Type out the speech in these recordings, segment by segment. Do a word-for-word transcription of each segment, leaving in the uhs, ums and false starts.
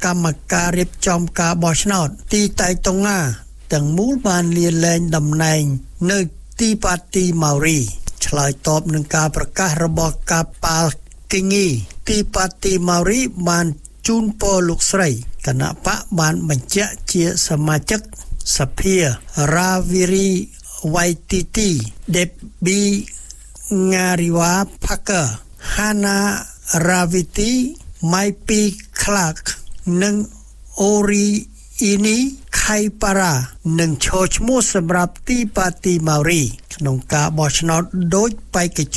កម្មការរៀបចំការបោះឆ្នោតទីតៃតងណាទាំងមូលបានលាលែងតំណែងនៅទីប៉ាទីម៉ៅរីឆ្លើយតបនឹងការប្រកាសរបស់កាប៉ាល់គីងីទីប៉ាទីម៉ៅរីបានជូនពរលោកស្រីគណៈបកបានបញ្ជាក់ជាសមាជិកសភារាវីរីវ៉ៃទីទីដេប៊ីងារីវ៉ាផាកាហាណារាវីទីម៉ៃពីក្លាកនិងអូរីអ៊ីនីខៃប៉ារ៉ានឹងឈរឈ្មោះសម្រាប់ទីប៉ាទីម៉ៅរីក្នុងការបោះឆ្នោតដោយបេក្ខជន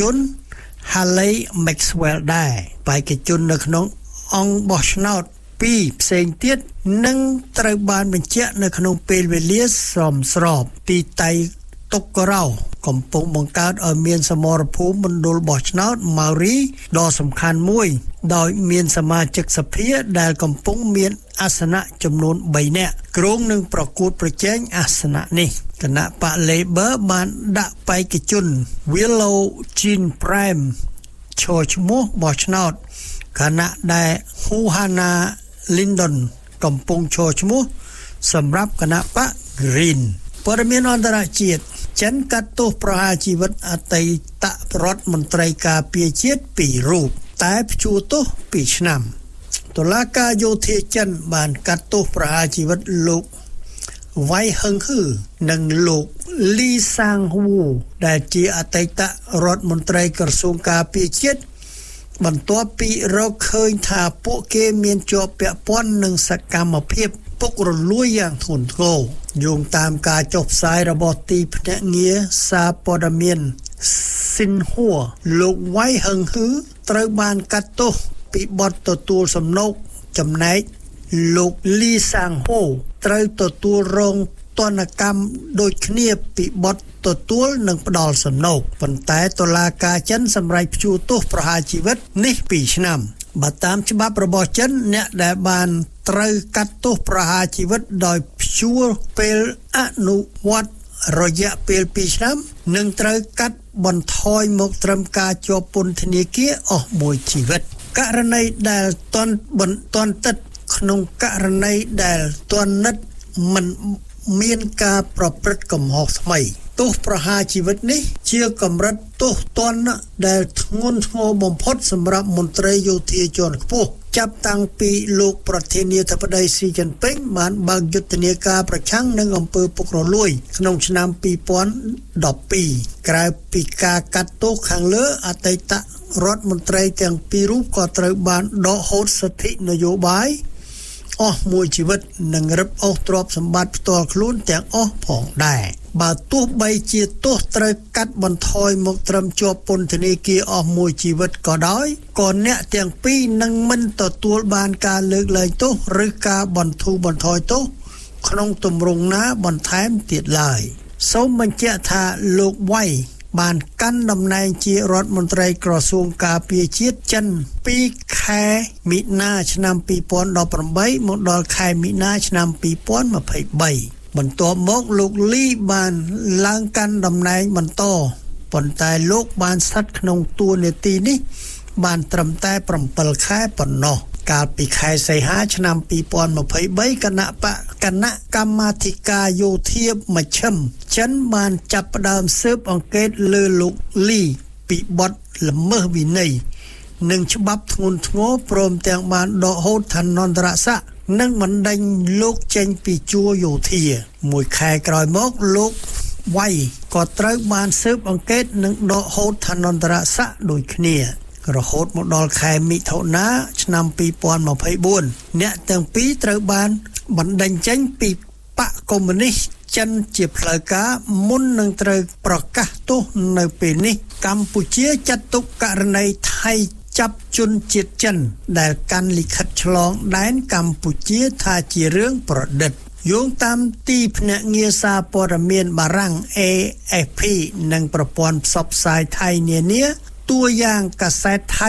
Haley Maxwell ដែរបេក្ខជននៅក្នុងអង្គបោះឆ្នោតពីរផ្សេងទៀតនឹងត្រូវបានបញ្ជាក់នៅក្នុងពេលវេលាសមស្របទីតៃតុកករ៉ោកំពុងបង្កើតឲ្យមានសមរភូមិមណ្ឌលបោះឆ្នោតម៉ៅរីដ៏សំខាន់មួយដោយមានសមាជិកសភាដែលកំពុងមានអាសនៈចំនួនបីនាក់គ្រងនឹងប្រកួតប្រជែងអាសនៈនេះគណៈបក Labor បានដាក់បេក្ខជន Willow Jean Prime ឈរឈ្មោះបោះឆ្នោតគណៈដែល Huhana Lyndon កំពុងឈរឈ្មោះសម្រាប់គណៈបក Green ព័ត៌មានអន្តរជាតិចិនកាត់ទោសប្រហារជីវិតអតីតរដ្ឋមន្ត្រីការពារជាតិពីររូបតែព្យួរទោសពីរឆ្នាំតុលាការយោធាចិនបានកាត់ទោសប្រហារជីវិតលោកវ៉ៃហឹងហ៊ឺនិងលោកលីសាងហ៊ូដែលជាអតីតរដ្ឋមន្ត្រីក្រសួងការពារជាតិបន្ទាប់ពីរកឃើញថាពួកគេមានជាប់ពាក់ព័ន្ធនឹងសកម្មភាពពុករលួយយ៉ាងធ្ងន់ធ្ងរយោងតាមការចុះផ្សាយរបស់ទីភ្នាក់ងារសារព័ត៌មានស៊ីនហួរលោកវ៉ៃហឹងហ៊ឺត្រូវបានកាត់ទោសពីបទទទួលសំណូកចំណែកលោកលីសាងហូត្រូវទទួលរងទណ្ឌកម្មដូចគ្នាពីបទទទួលនិងផ្ដាល់សំណូកប៉ុន្តែតុលាការចិនសម្រេចព្យួរទោសប្រហារជីវិតនេះពីរឆ្នាំបើតាមច្បាប់របស់ចិនអ្នកដែលបានត្រូវកាត់ទោសប្រហារជីវិតដោយព្យួរពេលអនុវត្តរយៈពេលពីរឆ្នាំនឹងត្រូវកាត់បន្ថយមកត្រឹមការជាប់ពន្ធនាគារអស់មួយជីវិតករណីដែលតន់បន្ទន់ទឹកក្នុងករណីដែលទន់និតមិនមានការប្រព្រឹត្តកំហុសថ្មីទោសប្រហារជីវិតនេះជាកម្រិតទោសទណ្ឌដែលធ្ងន់ធ្ងរបំផុតសម្រាប់មន្ត្រីយោធាជាន់ខ្ពស់ចាប់តាំងពីលោកប្រធានាធិបតីស៊ីជីនពីងបានបើកយុទ្ធនាការប្រឆាំងនឹងអំពើពុករលួយក្នុងឆ្នាំពីរពាន់ដប់ពីរក្រៅពីការកាត់ទោសខាងលើអតីតរដ្ឋមន្ត្រីទាំងពីររូបក៏ត្រូវបានដកហូតសិទ្ធិនយោបាយអស់មួយជីវិតនិងរឹបអូសទ្រព្យសម្បត្តិផ្ទាល់ខ្លួនទាំងអស់ផងដែរបើទោះបីជាទោសត្រូវកាត់បន្ថយមកត្រឹមជាប់ពន្ធនាគារអស់មួយជីវិតក៏ដោយក៏អ្នកទាំងពីរនឹងមិនទទួលបានការលើកលែងទោសឬការបន្ធូរបន្ថយទោសក្នុងទម្រង់ណាបន្ថែមទៀតឡើយសូមបញ្ជាក់ថាលោកវ៉ៃបានកាន់តំណែងជារដ្ឋមន្ត្រីក្រសួងការពារជាតិចិនពីខែមីនាឆ្នាំពីរពាន់ដប់ប្រាំបីមកដល់ខែមីនាឆ្នាំពីរពាន់ម្ភៃបីបន្ទាប់មកលោកលីបានឡើងកាន់តំណែងបន្តប៉ុន្តែលោកបានស្ថិតក្នុងតួនាទីនេះបានត្រឹមតែប្រាំពីរខែប៉ុណ្ណោះកាលពីខែសីហាឆ្នាំពីរពាន់ម្ភៃបីគណៈបកគណៈកម្មាធិការយោធាមជ្ឈិមចិនបានចាប់ផ្ដើមស៊ើបអង្កេតលើលោកលីពីបទល្មើសវិន័យនិងច្បាប់ធ្ងន់ធ្ងរព្រមទាំងបានដកហូតឋានន្តរស័ក្តិនិងបណ្ដេញលោកចេញពីជួរយោធាមួយខែក្រោយមកលោកវ៉ៃក៏ត្រូវបានស៊ើបអង្កេតនិងដកហូតឋានន្តរស័ក្តិដូចគ្នារហូតមកដល់ខែមិថុនាឆ្នាំពីរពាន់ម្ភៃបួនអ្នកទាំងពីរត្រូវបានបណ្ដេញចេញពីបកកុម្មុយនីសចិនជាផ្លូវការមុននឹងត្រូវប្រកាសទោសនៅពេលនេះកម្ពុជាចាត់ទុកករណីថៃចាប់ជនជាតិចិនដែលកាន់លិខិតឆ្លងដែនកម្ពុជាថាជារឿងប្រឌិតយោងតាមទីភ្នាក់ងារសារព័ត៌មានបារាំង A F P និងប្រព័ន្ធផ្សព្វផ្សាយថៃនានាតួយ៉ាងកាសែតថៃ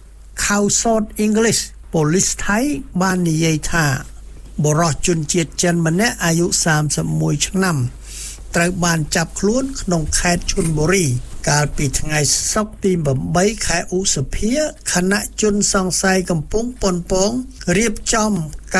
Khawsot English Police ថៃបាននិយាយថាបុរសជនជាតិចិនម្នាក់អាយុសាមសិបមួយឆ្នាំត្រូវបានចាប់ខ្លួនក្នុងខេត្តឈុនបុរីកាលពីថ្ងៃសុក្រទីប្រាំបីខែឧសភាខណៈជនសង្ស័យកំពុងប៉ុនប៉ងរៀបចំ